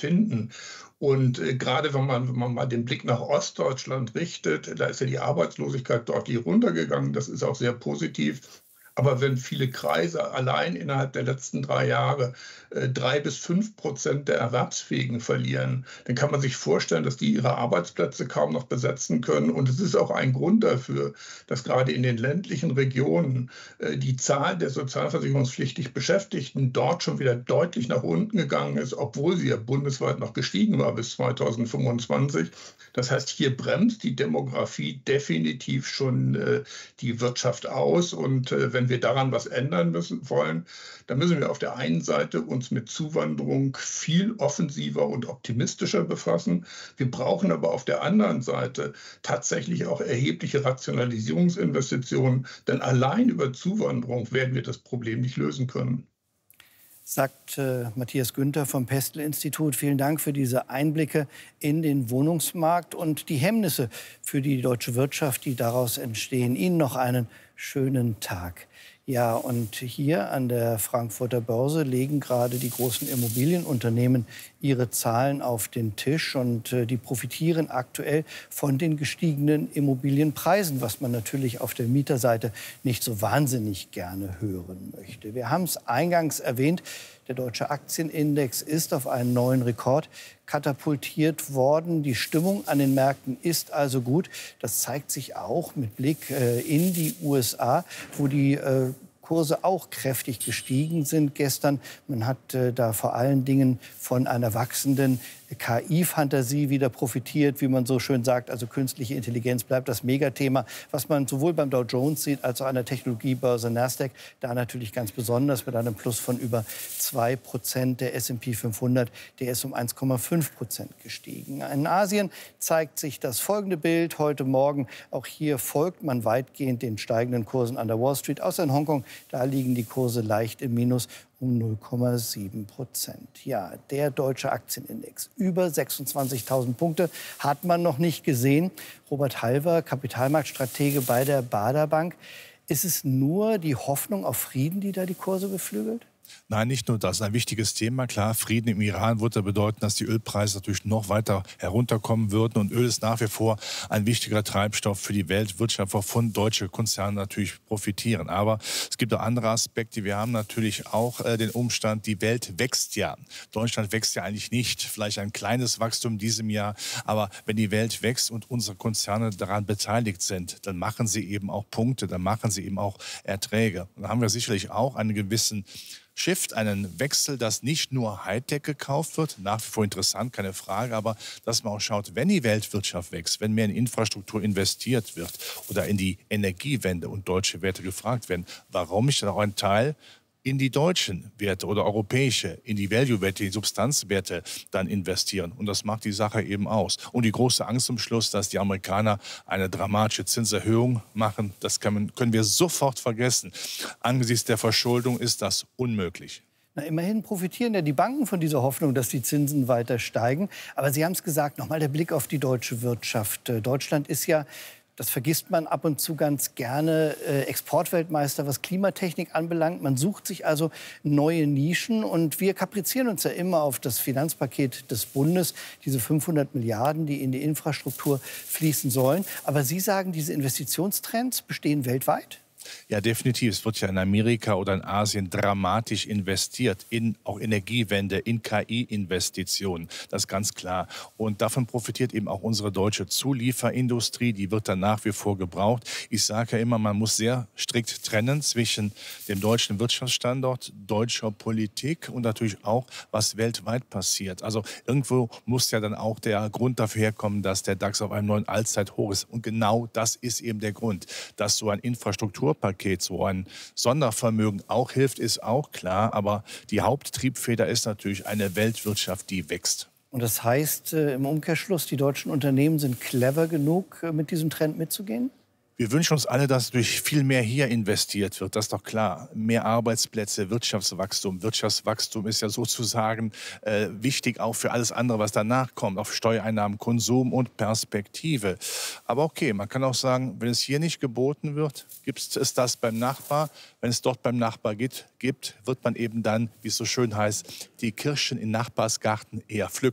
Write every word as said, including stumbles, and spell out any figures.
finden. Und äh, gerade wenn man, wenn man mal den Blick nach Ostdeutschland richtet, da ist ja die Arbeitslosigkeit deutlich runtergegangen. Das ist auch sehr positiv. Aber wenn viele Kreise allein innerhalb der letzten drei Jahre äh, drei bis fünf Prozent der Erwerbsfähigen verlieren, dann kann man sich vorstellen, dass die ihre Arbeitsplätze kaum noch besetzen können. Und es ist auch ein Grund dafür, dass gerade in den ländlichen Regionen äh, die Zahl der sozialversicherungspflichtig Beschäftigten dort schon wieder deutlich nach unten gegangen ist, obwohl sie ja bundesweit noch gestiegen war bis zweitausendfünfundzwanzig. Das heißt, hier bremst die Demografie definitiv schon äh, die Wirtschaft aus. Und äh, wenn wir daran was ändern müssen wollen, dann müssen wir auf der einen Seite uns mit Zuwanderung viel offensiver und optimistischer befassen. Wir brauchen aber auf der anderen Seite tatsächlich auch erhebliche Rationalisierungsinvestitionen, denn allein über Zuwanderung werden wir das Problem nicht lösen können. Sagt äh, Matthias Günther vom Pestel-Institut. Vielen Dank für diese Einblicke in den Wohnungsmarkt und die Hemmnisse für die deutsche Wirtschaft, die daraus entstehen. Ihnen noch einen schönen Tag. Ja, und hier an der Frankfurter Börse legen gerade die großen Immobilienunternehmen ihre Zahlen auf den Tisch. Und äh, die profitieren aktuell von den gestiegenen Immobilienpreisen, was man natürlich auf der Mieterseite nicht so wahnsinnig gerne hören möchte. Wir haben es eingangs erwähnt, der deutsche Aktienindex ist auf einen neuen Rekord katapultiert worden. Die Stimmung an den Märkten ist also gut. Das zeigt sich auch mit Blick äh, in die U S A, wo die äh, Kurse auch kräftig gestiegen sind gestern. Man hat äh, da vor allen Dingen von einer wachsenden K I-Fantasie wieder profitiert, wie man so schön sagt. Also künstliche Intelligenz bleibt das Megathema, was man sowohl beim Dow Jones sieht, als auch an der Technologiebörse Nasdaq. Da natürlich ganz besonders mit einem Plus von über zwei Prozent. Der S und P fünfhundert, der ist um eins Komma fünf Prozent gestiegen. In Asien zeigt sich das folgende Bild heute Morgen. Auch hier folgt man weitgehend den steigenden Kursen an der Wall Street. Außer in Hongkong, da liegen die Kurse leicht im Minus um null Komma sieben Prozent. Ja, der deutsche Aktienindex. Über sechsundzwanzigtausend Punkte hat man noch nicht gesehen. Robert Halver, Kapitalmarktstratege bei der Baader Bank. Ist es nur die Hoffnung auf Frieden, die da die Kurse beflügelt? Nein, nicht nur das. Ein wichtiges Thema. Klar, Frieden im Iran würde bedeuten, dass die Ölpreise natürlich noch weiter herunterkommen würden. Und Öl ist nach wie vor ein wichtiger Treibstoff für die Weltwirtschaft, wovon deutsche Konzerne natürlich profitieren. Aber es gibt auch andere Aspekte. Wir haben natürlich auch äh, den Umstand, die Welt wächst ja. Deutschland wächst ja eigentlich nicht. Vielleicht ein kleines Wachstum in diesem Jahr. Aber wenn die Welt wächst und unsere Konzerne daran beteiligt sind, dann machen sie eben auch Punkte, dann machen sie eben auch Erträge. Und dann haben wir sicherlich auch einen gewissen Shift, einen Wechsel, dass nicht nur Hightech gekauft wird, nach wie vor interessant, keine Frage, aber dass man auch schaut, wenn die Weltwirtschaft wächst, wenn mehr in Infrastruktur investiert wird oder in die Energiewende und deutsche Werte gefragt werden, warum nicht dann auch ein Teil in die deutschen Werte oder europäische, in die Value-Werte, die Substanzwerte dann investieren. Und das macht die Sache eben aus. Und die große Angst zum Schluss, dass die Amerikaner eine dramatische Zinserhöhung machen, das kann, können wir sofort vergessen. Angesichts der Verschuldung ist das unmöglich. Na, immerhin profitieren ja die Banken von dieser Hoffnung, dass die Zinsen weiter steigen. Aber Sie haben es gesagt, nochmal der Blick auf die deutsche Wirtschaft. Deutschland ist ja, das vergisst man ab und zu ganz gerne, äh, Exportweltmeister, was Klimatechnik anbelangt. Man sucht sich also neue Nischen. Und wir kaprizieren uns ja immer auf das Finanzpaket des Bundes, diese fünfhundert Milliarden, die in die Infrastruktur fließen sollen. Aber Sie sagen, diese Investitionstrends bestehen weltweit? Ja, definitiv. Es wird ja in Amerika oder in Asien dramatisch investiert in auch Energiewende, in K I-Investitionen. Das ist ganz klar. Und davon profitiert eben auch unsere deutsche Zulieferindustrie. Die wird dann nach wie vor gebraucht. Ich sage ja immer, man muss sehr strikt trennen zwischen dem deutschen Wirtschaftsstandort, deutscher Politik und natürlich auch, was weltweit passiert. Also irgendwo muss ja dann auch der Grund dafür herkommen, dass der DAX auf einem neuen Allzeithoch ist. Und genau das ist eben der Grund, dass so ein Infrastruktur Paket, so ein Sondervermögen auch hilft, ist auch klar. Aber die Haupttriebfeder ist natürlich eine Weltwirtschaft, die wächst. Und das heißt äh, im Umkehrschluss, die deutschen Unternehmen sind clever genug, äh, mit diesem Trend mitzugehen? Wir wünschen uns alle, dass durch viel mehr hier investiert wird. Das ist doch klar. Mehr Arbeitsplätze, Wirtschaftswachstum. Wirtschaftswachstum ist ja sozusagen äh, wichtig auch für alles andere, was danach kommt. Auf Steuereinnahmen, Konsum und Perspektive. Aber okay, man kann auch sagen, wenn es hier nicht geboten wird, gibt es das beim Nachbar. Wenn es dort beim Nachbar gibt, gibt, wird man eben dann, wie es so schön heißt, die Kirschen im Nachbarsgarten eher pflücken.